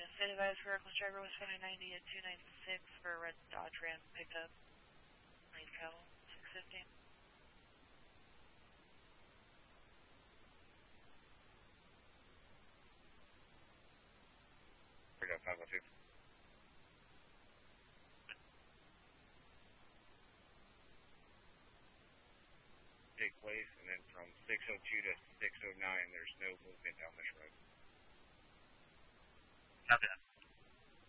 State advised for reckless driver was found at 90 at 296 for a red Dodge Ram picked up. Lane Cal 650. We got 502. Take place, and then from 602 to 609, there's no movement down this road. Copy that.